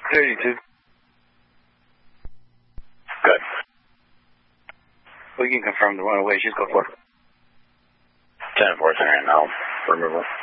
32. Good. We can confirm the runaway. She's go for it. 10-4, Center, now removal.